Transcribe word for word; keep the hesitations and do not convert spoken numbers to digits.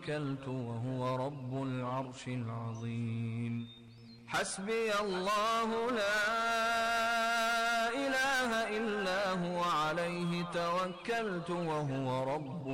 توكلت وهو رب العرش العظيم. حسبي الله لا إله إلا هو عليه توكلت وهو رب